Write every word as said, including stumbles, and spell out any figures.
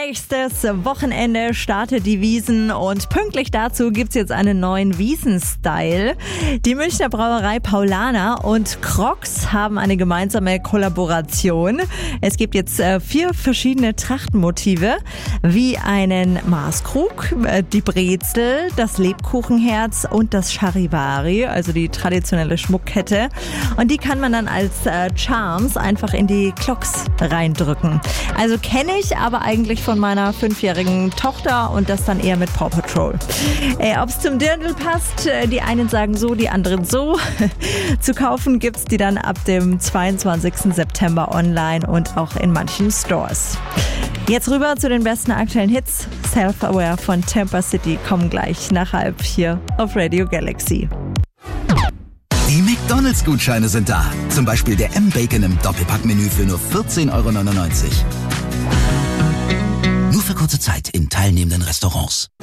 Nächstes Wochenende startet die Wiesn und pünktlich dazu gibt's jetzt einen neuen Wiesn-Style. Die Münchner Brauerei Paulaner und Crocs haben eine gemeinsame Kollaboration. Es gibt jetzt äh, vier verschiedene Trachtenmotive, wie einen Maßkrug, äh, die Brezel, das Lebkuchenherz und das Charivari, also die traditionelle Schmuckkette. Und die kann man dann als äh, Charms einfach in die Clocks reindrücken. Also kenne ich, aber eigentlich von meiner fünfjährigen Tochter und das dann eher mit Paw Patrol. Äh, Ob es zum Dirndl passt, äh, die einen sagen so, die anderen so. Zu kaufen gibt's die dann ab dem zweiundzwanzigsten September online und auch in manchen Stores. Jetzt rüber zu den besten aktuellen Hits. Self-Aware von Tampa City kommen gleich nach halb hier auf Radio Galaxy. Die McDonalds-Gutscheine sind da. Zum Beispiel der M-Bacon im Doppelpackmenü für nur vierzehn Euro neunundneunzig. Nur für kurze Zeit in teilnehmenden Restaurants.